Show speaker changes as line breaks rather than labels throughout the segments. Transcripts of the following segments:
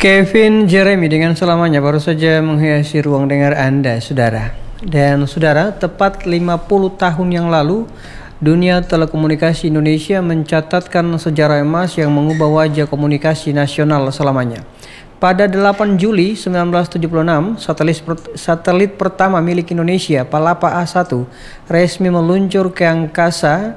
Kevin Jeremy dengan selamanya baru saja menghiasi ruang dengar Anda, saudara. Dan saudara, tepat 50 tahun yang lalu, dunia telekomunikasi Indonesia mencatatkan sejarah emas yang mengubah wajah komunikasi nasional selamanya. Pada 8 Juli 1976, satelit pertama milik Indonesia, Palapa A1, resmi meluncur ke angkasa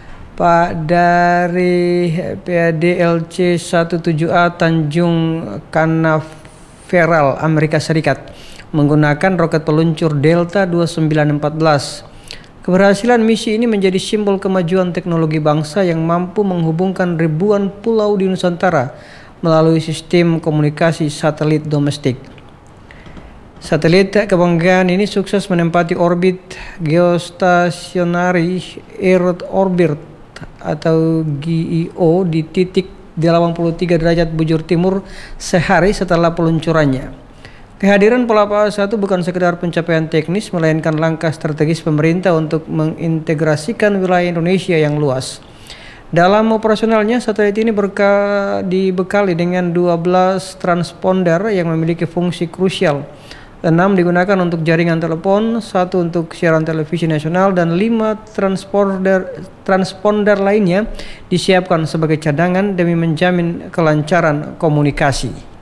dari PDLC 17A Tanjung Canaveral, Amerika Serikat, menggunakan roket peluncur Delta 2914. Keberhasilan misi ini menjadi simbol kemajuan teknologi bangsa yang mampu menghubungkan ribuan pulau di Nusantara melalui sistem komunikasi satelit domestik. Satelit kebanggaan ini sukses menempati orbit geostationary Earth Orbit atau GEO di titik 83 derajat bujur timur sehari setelah peluncurannya. Kehadiran Palapa A1 bukan sekedar pencapaian teknis, melainkan langkah strategis pemerintah untuk mengintegrasikan wilayah Indonesia yang luas. Dalam operasionalnya, satelit ini dibekali dengan 12 transponder yang memiliki fungsi krusial. 6 digunakan untuk jaringan telepon, 1 untuk siaran televisi nasional, dan 5 transponder lainnya disiapkan sebagai cadangan demi menjamin kelancaran komunikasi.